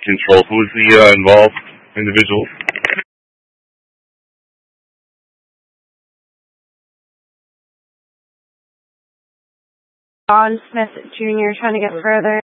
control. Who was the involved individual? John Smith Jr. trying to get further.